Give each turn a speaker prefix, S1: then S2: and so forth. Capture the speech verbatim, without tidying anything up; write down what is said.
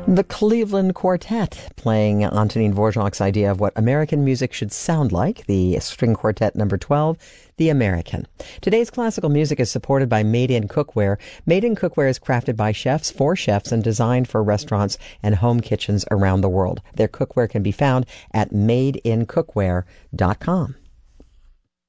S1: The Cleveland Quartet, playing Antonin Dvorak's idea of what American music should sound like, the string quartet number twelve, The American. Today's classical music is supported by Made in Cookware. Made in Cookware is crafted by chefs for chefs and designed for restaurants and home kitchens around the world. Their cookware can be found at made in cookware dot com.